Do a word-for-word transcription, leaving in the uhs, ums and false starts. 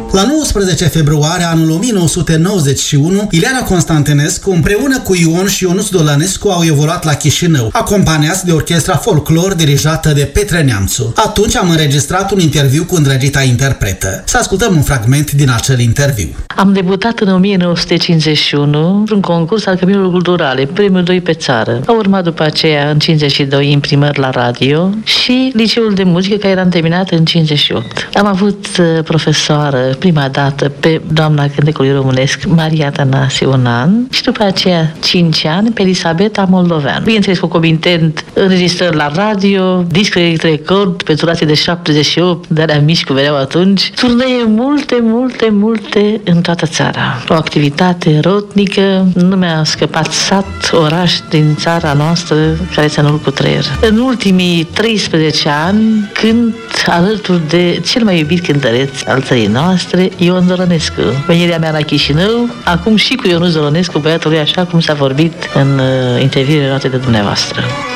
La nouăsprezece februarie anul o mie nouă sute nouăzeci și unu, Ileana Constantinescu împreună cu Ion și Ionuț Dolănescu au evoluat la Chișinău, acompaniați de orchestra folclor dirijată de Petre Neamțu. Atunci am înregistrat un interviu cu îndrăgita interpretă. Să ascultăm un fragment din acel interviu. Am debutat în o mie nouă sute cincizeci și unu într-un concurs al Căminelor Culturale, premiul doi pe țară. A urmat după aceea în cincizeci și doi imprimări la radio și liceul de muzică, care era terminat în cincizeci și opt. Am avut uh, profesoară prima dată pe doamna cântecului românesc Maria Tănase un an și după aceea cinci ani pe Elisabeta Moldoveanu. Bineînțeles, concomitent înregistrări la radio, disc record pe durație de șaptezeci și opt, de alea mici cu veneau atunci, turnee multe, multe, multe în toată țara. O activitate rotnică, nu mi-a scăpat sat, oraș din țara noastră care ți-a nul cu treier. În ultimii treisprezece ani, cânt alături de cel mai iubit cântăreț al țării noastre, Ion Dolănescu. Venirea mea la Chișinău, acum și cu Ionuț Dolănescu, băiatul lui, așa cum s-a vorbit în uh, interviurile luate de dumneavoastră.